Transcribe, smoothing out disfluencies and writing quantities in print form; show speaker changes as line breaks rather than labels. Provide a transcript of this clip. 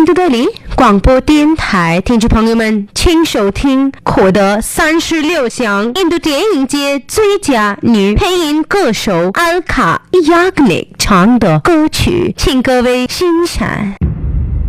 度这里广播电台听众朋友们，请收听获得36项印度电影节最佳女配音歌手阿尔卡·亚格尼唱的歌曲，请各位欣赏。